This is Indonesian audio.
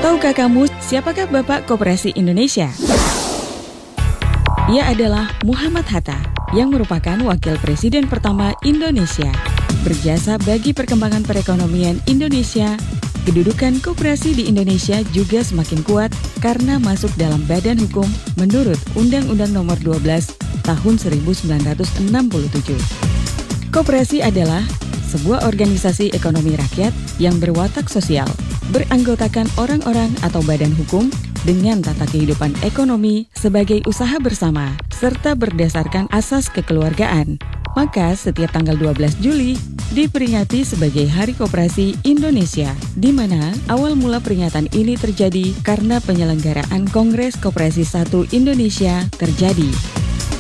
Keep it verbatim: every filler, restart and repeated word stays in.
Tahukah kamu siapakah Bapak Koperasi Indonesia? Ia adalah Muhammad Hatta, yang merupakan Wakil Presiden pertama Indonesia. Berjasa bagi perkembangan perekonomian Indonesia, kedudukan koperasi di Indonesia juga semakin kuat karena masuk dalam badan hukum menurut Undang-Undang Nomor dua belas Tahun seribu sembilan ratus enam puluh tujuh. Koperasi adalah sebuah organisasi ekonomi rakyat yang berwatak sosial, beranggotakan orang-orang atau badan hukum dengan tata kehidupan ekonomi sebagai usaha bersama, serta berdasarkan asas kekeluargaan. Maka setiap tanggal dua belas Juli diperingati sebagai Hari Koperasi Indonesia, di mana awal mula peringatan ini terjadi karena penyelenggaraan Kongres Koperasi satu Indonesia terjadi.